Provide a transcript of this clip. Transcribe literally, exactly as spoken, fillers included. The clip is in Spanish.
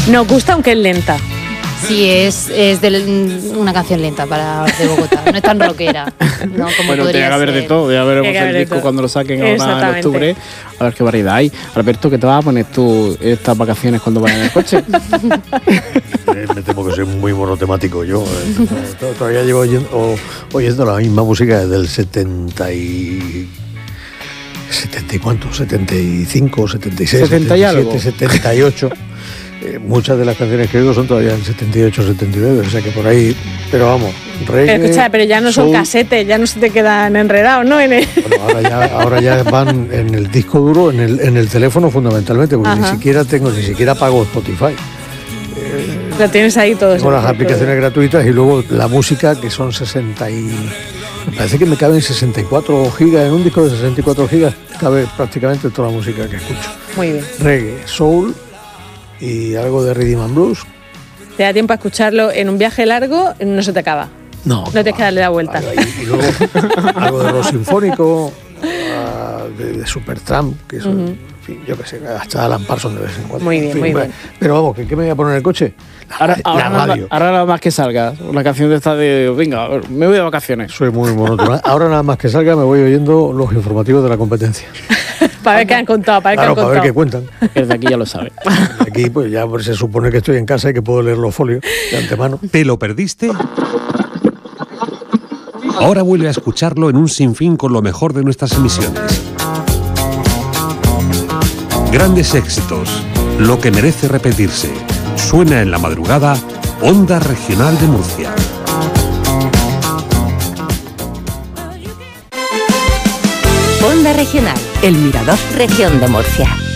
Nos gusta aunque es lenta. Sí, es, es de una canción lenta para de Bogotá, no es tan rockera. No, como bueno, tiene que haber de todo, ya veremos el disco cuando lo saquen ahora en octubre, a ver qué variedad hay. Alberto, ¿qué te vas a poner tú estas vacaciones cuando vayas en el coche? Me temo que soy muy monotemático yo. Todavía llevo oyendo, oyendo la misma música desde el setenta y... ¿setenta y cuánto? ¿setenta y cinco, setenta y seis, setenta y setenta y siete, setenta y ocho? Eh, muchas de las canciones que oigo son todavía en setenta y ocho, setenta y nueve, o sea que por ahí, pero vamos, reggae, pero, escucha, pero ya no son soul, casetes, ya no se te quedan enredados, ¿no? En el... Bueno, ahora ya, ahora ya van en el disco duro, en el, en el teléfono fundamentalmente, porque Ajá. ni siquiera tengo, ni siquiera pago Spotify. Eh, Lo tienes ahí todo. Con las aplicaciones todo. gratuitas y luego la música, que son sesenta y... Me parece que me caben sesenta y cuatro gigas, en un disco de sesenta y cuatro gigas cabe prácticamente toda la música que escucho. Muy bien. Reggae, soul y algo de rhythm and blues. Te da tiempo a escucharlo en un viaje largo, no se te acaba. No. No tienes que darle la vuelta. Ahí, ahí. Y luego algo de rock sinfónico, uh, de, de Supertramp, que eso, uh-huh. en fin, yo qué sé, hasta Alan Parsons de vez en cuando. Muy bien, en fin, muy bien. Pero vamos, ¿qué, qué me voy a poner en el coche? La, ahora, la ahora, radio. Nada, ahora nada más que salga, una canción de esta de, venga, me voy de vacaciones. Soy muy monótono. Ahora nada más que salga me voy oyendo los informativos de la competencia. Para ver qué han contado, para ver claro, qué han para contado. ver qué cuentan. Desde aquí ya lo sabe. Aquí pues ya se supone que estoy en casa y que puedo leer los folios de antemano. ¿Te lo perdiste? Ahora vuelve a escucharlo en un sinfín con lo mejor de nuestras emisiones. Grandes éxitos, lo que merece repetirse. Suena en la madrugada, Onda Regional de Murcia. Onda Regional, El Mirador, Región de Murcia.